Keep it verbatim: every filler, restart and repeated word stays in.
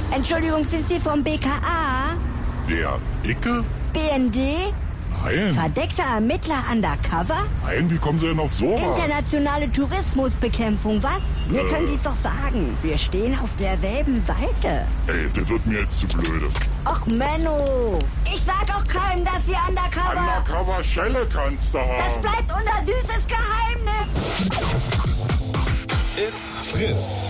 Entschuldigung, sind Sie vom B K A? Wer? Icke? B N D? Nein. Verdeckter Ermittler undercover? Nein, wie kommen Sie denn auf sowas? Internationale Tourismusbekämpfung, was? Mir Äh. können Sie es doch sagen. Wir stehen auf derselben Seite. Ey, das wird mir jetzt zu blöde. Och, Menno. Ich sag auch keinem, dass Sie undercover... Undercover-Schelle kannst du haben. Das bleibt unser süßes Geheimnis. It's Fritz.